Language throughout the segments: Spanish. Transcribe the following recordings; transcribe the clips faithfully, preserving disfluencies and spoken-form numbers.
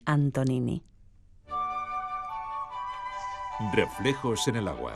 Antonini. Reflejos en el agua.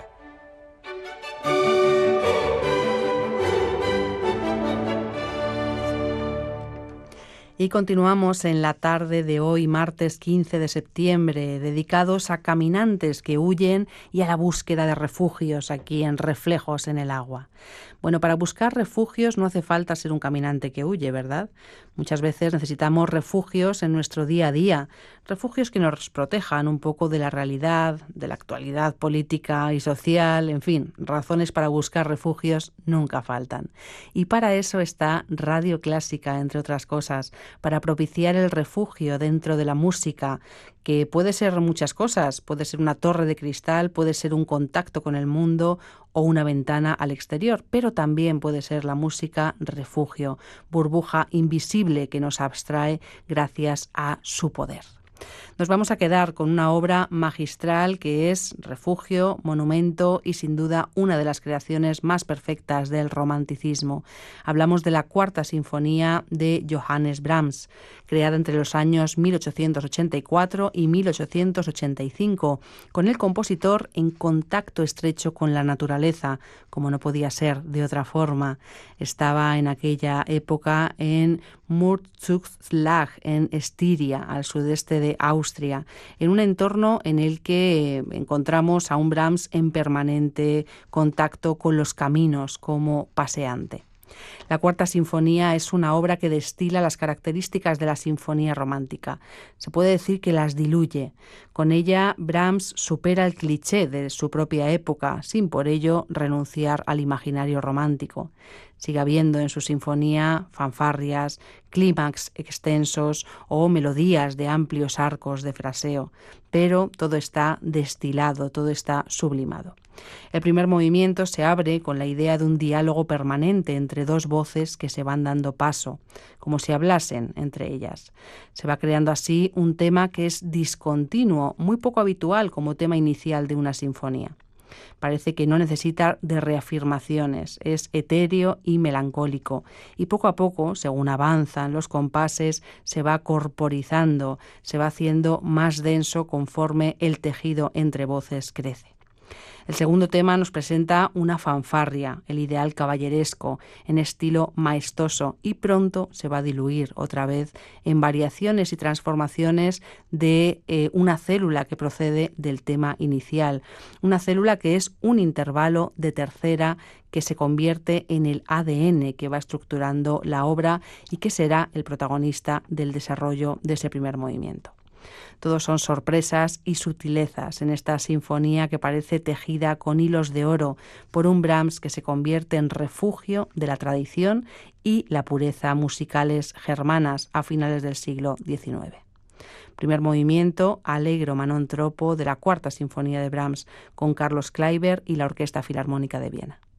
Y continuamos en la tarde de hoy, martes quince de septiembre, dedicados a caminantes que huyen y a la búsqueda de refugios aquí en Reflejos en el agua. Bueno, para buscar refugios no hace falta ser un caminante que huye, ¿verdad? Muchas veces necesitamos refugios en nuestro día a día, refugios que nos protejan un poco de la realidad, de la actualidad política y social, en fin, razones para buscar refugios nunca faltan. Y para eso está Radio Clásica, entre otras cosas, para propiciar el refugio dentro de la música, que puede ser muchas cosas, puede ser una torre de cristal, puede ser un contacto con el mundo o una ventana al exterior, pero también puede ser la música refugio, burbuja invisible que nos abstrae gracias a su poder. Nos vamos a quedar con una obra magistral que es refugio, monumento y sin duda una de las creaciones más perfectas del romanticismo. Hablamos de la Cuarta Sinfonía de Johannes Brahms, creada entre los años mil ochocientos ochenta y cuatro y mil ochocientos ochenta y cinco, con el compositor en contacto estrecho con la naturaleza, como no podía ser de otra forma. Estaba en aquella época en Mürzzuschlag, en Estiria, al sudeste de Austria, en un entorno en el que encontramos a un Brahms en permanente contacto con los caminos como paseante. La Cuarta Sinfonía es una obra que destila las características de la sinfonía romántica. Se puede decir que las diluye. Con ella, Brahms supera el cliché de su propia época, sin por ello renunciar al imaginario romántico. Sigue habiendo en su sinfonía fanfarrias, clímax extensos o melodías de amplios arcos de fraseo, pero todo está destilado, todo está sublimado. El primer movimiento se abre con la idea de un diálogo permanente entre dos voces que se van dando paso, como si hablasen entre ellas. Se va creando así un tema que es discontinuo, muy poco habitual como tema inicial de una sinfonía. Parece que no necesita de reafirmaciones, es etéreo y melancólico, y poco a poco, según avanzan los compases, se va corporizando, se va haciendo más denso conforme el tejido entre voces crece. El segundo tema nos presenta una fanfarria, el ideal caballeresco, en estilo maestoso, y pronto se va a diluir otra vez en variaciones y transformaciones de eh, una célula que procede del tema inicial, una célula que es un intervalo de tercera que se convierte en el A D N que va estructurando la obra y que será el protagonista del desarrollo de ese primer movimiento. Todos son sorpresas y sutilezas en esta sinfonía que parece tejida con hilos de oro por un Brahms que se convierte en refugio de la tradición y la pureza musicales germanas a finales del siglo diecinueve. Primer movimiento, Allegro Manon Troppo de la Cuarta Sinfonía de Brahms con Carlos Kleiber y la Orquesta Filarmónica de Viena.